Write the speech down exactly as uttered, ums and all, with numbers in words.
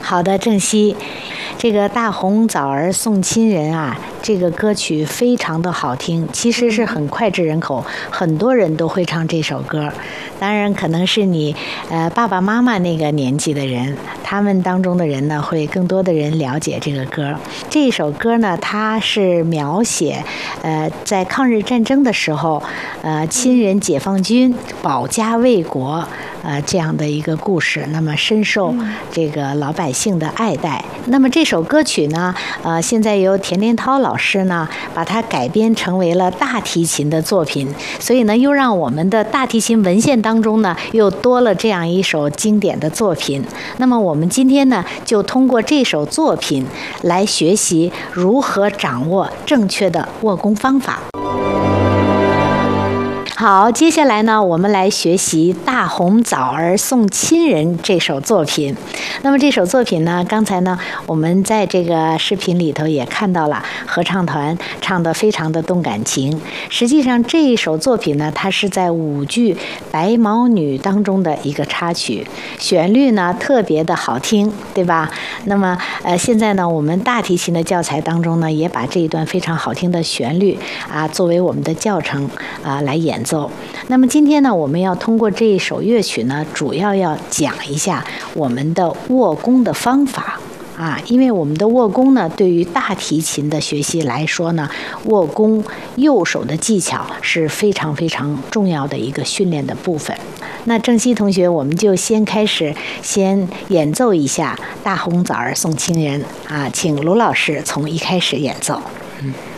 好的，郑希，这个大红枣儿送亲人啊，这个歌曲非常的好听，其实是很脍炙人口，很多人都会唱这首歌。当然，可能是你呃爸爸妈妈那个年纪的人，他们当中的人呢，会更多的人了解这个歌。这首歌呢，它是描写呃在抗日战争的时候，呃亲人解放军保家卫国。呃，这样的一个故事，那么深受这个老百姓的爱戴。那么这首歌曲呢，呃，现在由田连涛老师呢把它改编成为了大提琴的作品，所以呢，又让我们的大提琴文献当中呢又多了这样一首经典的作品。那么我们今天呢，就通过这首作品来学习如何掌握正确的握弓方法。好，接下来呢，我们来学习《大红枣儿送亲人》这首作品。那么这首作品呢，刚才呢，我们在这个视频里头也看到了合唱团唱得非常的动感情。实际上这一首作品呢，它是在舞剧《白毛女》当中的一个插曲，旋律呢特别的好听，对吧？那么呃，现在呢，我们大提琴的教材当中呢，也把这一段非常好听的旋律啊，作为我们的教程啊来演奏。那么今天呢，我们要通过这一首乐曲呢，主要要讲一下我们的握弓的方法啊，因为我们的握弓呢，对于大提琴的学习来说呢，握弓右手的技巧是非常非常重要的一个训练的部分。那郑希同学，我们就先开始，先演奏一下《大红枣儿送亲人》啊，请卢老师从一开始演奏。嗯。